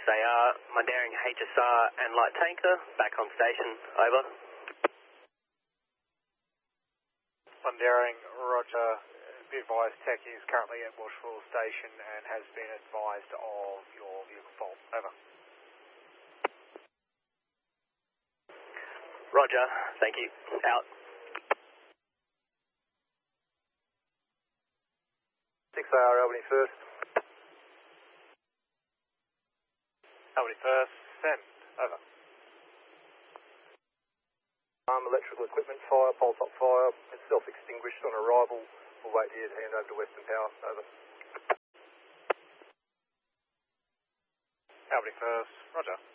They are Mundaring HSR and light tanker, back on station, over. Mundaring, roger. Be advised, Techie is currently at Washfall Station and has been advised of your vehicle fault, over. Roger, thank you, out. 6AR Albany first. Albany first, send, over. Electrical equipment fire, pole top fire, it's self-extinguished on arrival. We'll wait here to hand over to Western Power, over. Albany first, roger.